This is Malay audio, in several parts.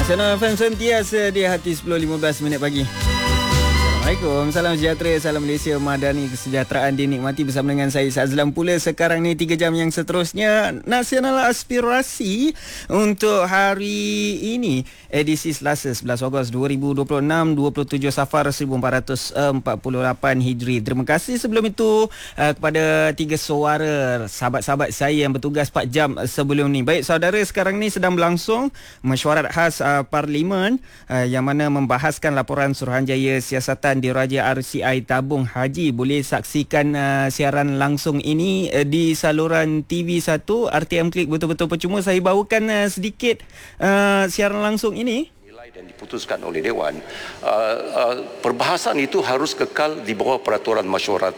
Nasional FM sentiasa di hati 10.15 minit pagi. Assalamualaikum, salam sejahtera, salam Malaysia, madani kesejahteraan dinikmati bersama dengan saya Azlan pula. Sekarang ni 3 jam yang seterusnya Nasional Aspirasi untuk hari ini, edisi Selasa 11 Ogos 2026, 27 Safar 1448 Hijri. Terima kasih sebelum itu kepada 3 suara sahabat-sahabat saya yang bertugas 4 jam sebelum ni. Baik saudara, sekarang ni sedang berlangsung mesyuarat khas Parlimen yang mana membahaskan laporan Suruhanjaya Siasatan Diraja RCI Tabung Haji. Boleh saksikan siaran langsung ini di saluran TV1 RTM Klik betul-betul percuma. Saya bawakan sedikit siaran langsung ini. Dan diputuskan oleh Dewan, perbahasan itu harus kekal di bawah peraturan mesyuarat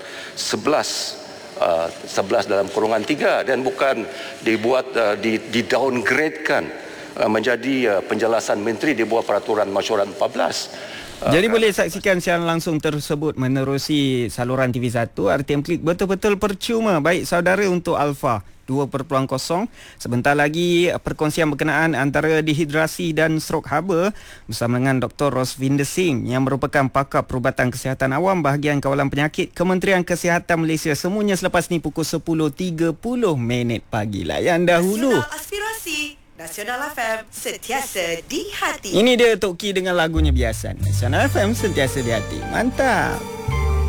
11 dalam kurungan 3 dan bukan dibuat di downgradekan menjadi penjelasan menteri di bawah peraturan mesyuarat 14. Jadi boleh saksikan siaran langsung tersebut menerusi saluran TV1 RTM Klik betul-betul percuma. Baik saudara, untuk Alpha 2.0 sebentar lagi perkongsian berkenaan antara dehidrasi dan strok haba bersama dengan Dr. Rosvinder Singh yang merupakan pakar perubatan kesihatan awam bahagian kawalan penyakit Kementerian Kesihatan Malaysia. Semuanya selepas ni pukul 10.30 pagi. Layan dahulu. Nasional Aspirasi Nasional FM sentiasa di hati. Ini dia Tok Ki dengan lagunya biasa. Nasional FM sentiasa di hati. Mantap.